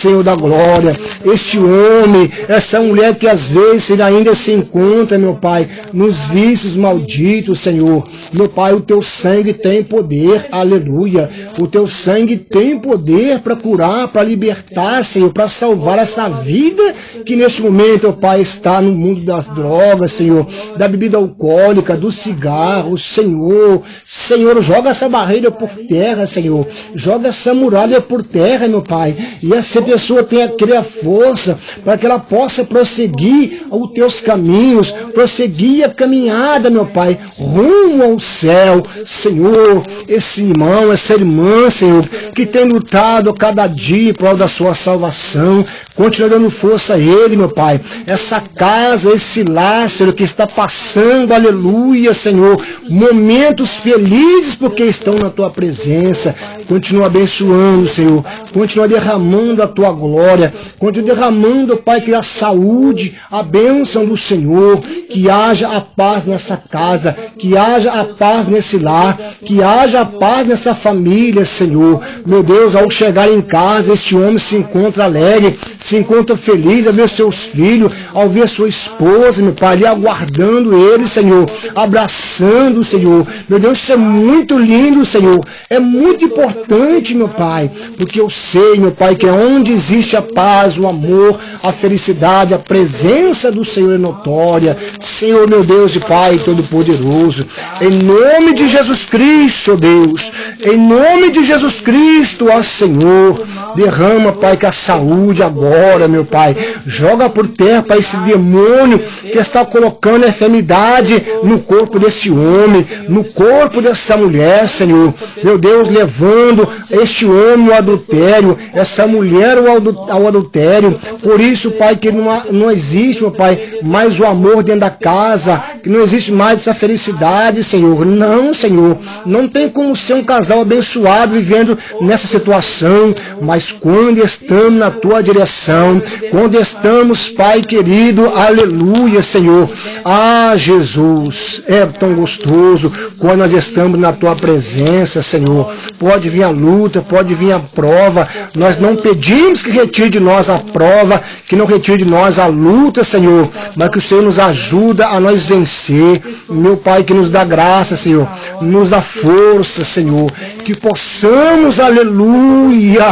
Senhor da glória, este homem, essa mulher que às vezes ele ainda se encontra, meu Pai, nos vícios malditos, Senhor. Meu Pai, o teu sangue tem poder, aleluia. O teu sangue tem poder para curar, para libertar, Senhor, para salvar essa vida que neste momento, ó Pai, está no mundo das drogas, Senhor, da bebida alcoólica, do cigarro, Senhor. Senhor, joga essa barreira por terra, Senhor. Joga essa muralha por terra, meu Pai. E essa pessoa tenha a força para que ela possa prosseguir os teus caminhos, prosseguir a caminhada, meu Pai, rumo ao céu. Senhor, esse irmão, essa irmã, Senhor, que tem lutado a cada dia em prol da sua salvação, continua dando força a ele, meu Pai. Essa casa, esse lar, Senhor, que está passando, aleluia, Senhor, momentos felizes porque estão na tua presença. Continua abençoando, Senhor. Continua derramando a tua glória. Continua derramando, Pai, que a saúde, a bênção do Senhor, que haja a paz nessa casa, que haja a paz nesse lar, que haja a paz nessa família, Senhor. Meu Deus, ao chegar em casa, este homem se encontra alegre, se encontra feliz ao ver seus filhos, ao ver sua esposa, meu Pai, ali aguardando ele, Senhor, abraçando, Senhor. Meu Deus, isso é muito lindo, Senhor. É muito importante, meu Pai, porque eu sei, meu Pai, que onde existe a paz, o amor, a felicidade, a presença do Senhor é notória. Senhor, meu Deus e Pai Todo-Poderoso, em nome de Jesus Cristo, Deus, em nome de Jesus Cristo, ó Senhor, derrama, Pai, que a saúde agora, meu Pai, joga por terra, Pai, esse demônio que está colocando a enfermidade no corpo desse homem, no corpo dessa mulher, Senhor. Meu Deus, levando este homem ao adultério, essa mulher ao adultério. Por isso, Pai, que não existe, meu Pai, mais o amor dentro da casa, que não existe mais essa felicidade, Senhor. Não, Senhor, não tem como ser um casal abençoado vivendo nessa situação, mas quando estamos na tua direção, quando estamos, Pai querido, aleluia, Senhor. Ah, Jesus, é tão gostoso quando nós estamos na tua presença, Senhor. Pode vir a luta, pode vir a prova. Nós não pedimos que retire de nós a prova, que não retire de nós a luta, Senhor, mas que o Senhor nos ajuda a nós vencer. Meu Pai, que nos dá graça, Senhor, nos dá força, Senhor, que possamos, aleluia,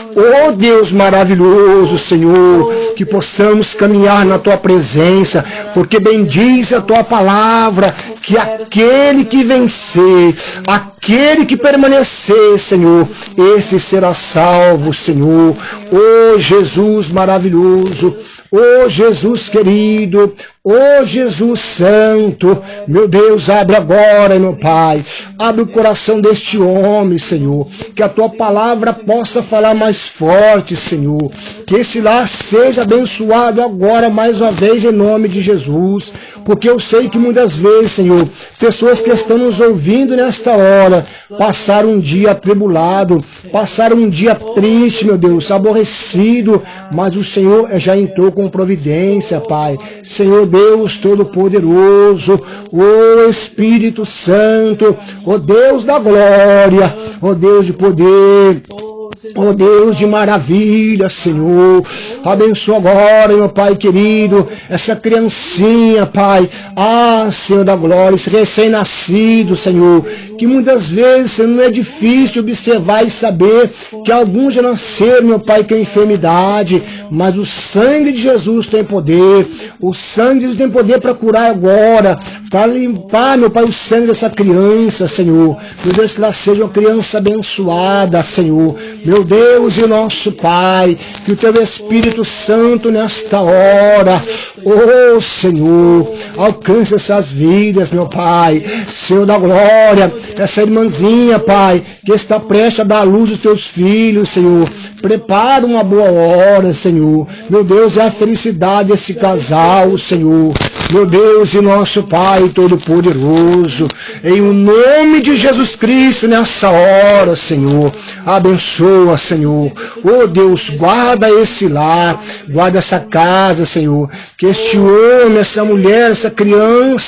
oh Deus maravilhoso, Senhor, que possamos caminhar na tua presença, porque bendiz a tua palavra, que aquele que vencer, aquele que permanecer, Senhor, esse será salvo, Senhor. Oh Jesus maravilhoso, oh Jesus querido, oh Jesus santo, meu Deus, abre agora, meu Pai, abre o coração deste homem, Senhor, que a tua palavra possa falar mais forte, Senhor, que esse lar seja abençoado agora mais uma vez em nome de Jesus, porque eu sei que muitas vezes, Senhor, pessoas que estão nos ouvindo nesta hora, passaram um dia atribulado, passaram um dia triste, meu Deus, aborrecido, mas o Senhor já entrou com providência, Pai. Senhor Deus Todo-Poderoso, ó Espírito Santo, ó Deus da glória, ó Deus de poder, ó Deus de maravilha, Senhor, abençoa agora, meu Pai querido, essa criancinha, Pai, ah, Senhor da glória, esse recém-nascido, Senhor, que muitas vezes, Senhor, não é difícil observar e saber que alguns já nasceram, meu Pai, com enfermidade, mas o sangue de Jesus tem poder, o sangue de Jesus tem poder para curar agora, para limpar, meu Pai, o sangue dessa criança, Senhor, meu Deus, que ela seja uma criança abençoada, Senhor, meu Deus e nosso Pai, que o teu Espírito Santo nesta hora, oh Senhor, alcance essas vidas, meu Pai, Senhor da glória, essa irmãzinha, Pai, que está prestes a dar à luz os teus filhos, Senhor, prepara uma boa hora, Senhor, meu Deus, é a felicidade desse casal, Senhor, meu Deus e nosso Pai Todo-Poderoso, em o nome de Jesus Cristo nessa hora, Senhor, abençoa, Senhor, oh Deus, guarda esse lar, guarda essa casa, Senhor, que este homem, essa mulher, essa criança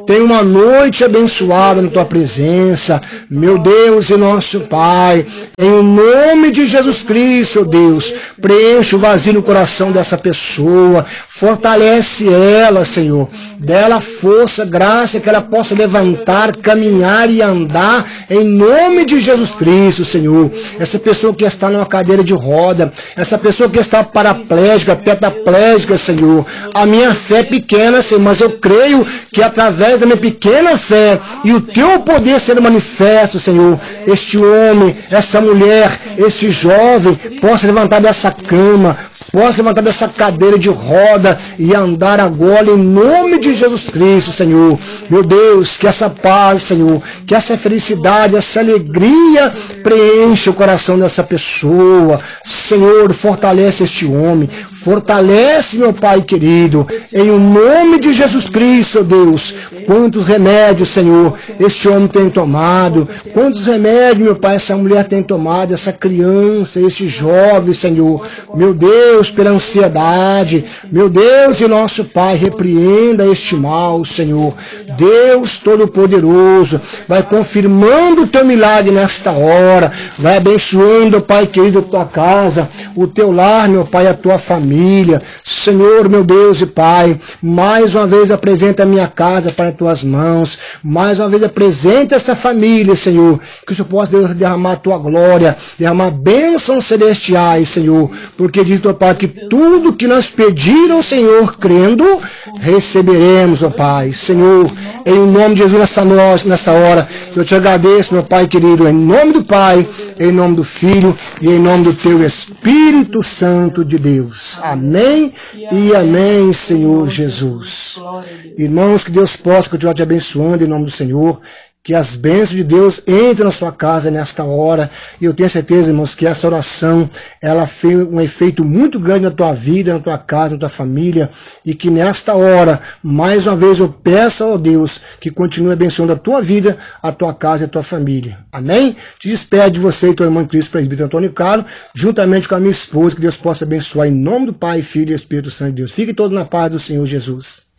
Tenha uma noite abençoada na tua presença, meu Deus e nosso Pai. Em nome de Jesus Cristo, oh Deus, preenche o vazio no coração dessa pessoa, fortalece ela, Senhor, dela força, graça, que ela possa levantar, caminhar e andar em nome de Jesus Cristo, Senhor. Essa pessoa que está numa cadeira de roda, essa pessoa que está paraplégica, tetraplégica, Senhor, a minha fé é pequena, Senhor, mas eu creio que através da minha pequena fé e o teu poder sendo manifesto, Senhor, este homem, essa mulher, esse jovem possa levantar dessa cama, possa levantar dessa cadeira de roda e andar agora em nome de Jesus Cristo, Senhor. Meu Deus, que essa paz, Senhor, que essa felicidade, essa alegria preencha o coração dessa pessoa. Senhor, fortalece este homem, fortalece, meu Pai querido, em nome de Jesus Cristo, Deus. Quantos remédios, Senhor, este homem tem tomado, quantos remédios, meu Pai, essa mulher tem tomado, essa criança, este jovem, Senhor. Meu Deus, pela ansiedade, meu Deus e nosso Pai, repreenda este mal, Senhor. Deus Todo-Poderoso, vai confirmando o teu milagre nesta hora, vai abençoando, Pai querido, a tua casa, o teu lar, meu Pai, a tua família. Senhor, meu Deus e Pai, mais uma vez apresenta a minha casa para as tuas mãos, mais uma vez apresenta essa família, Senhor, que o Senhor possa derramar a tua glória, derramar bênçãos celestiais, Senhor, porque diz teu Pai que tudo que nós pedimos ao Senhor, crendo, receberemos, ó Pai. Senhor, em nome de Jesus nessa hora, eu te agradeço, meu Pai querido, em nome do Pai, em nome do Filho e em nome do teu Espírito Santo de Deus. Amém e amém, Senhor Jesus. Irmãos, que Deus possa continuar te abençoando em nome do Senhor. Que as bênçãos de Deus entrem na sua casa nesta hora. E eu tenho certeza, irmãos, que essa oração, ela fez um efeito muito grande na tua vida, na tua casa, na tua família. E que nesta hora, mais uma vez, eu peço ao Deus que continue abençoando a tua vida, a tua casa e a tua família. Amém? Te despede de você e tua irmã em Cristo, presbítero Antônio Carlos, juntamente com a minha esposa, que Deus possa abençoar em nome do Pai, Filho e Espírito Santo de Deus. Fiquem todos na paz do Senhor Jesus.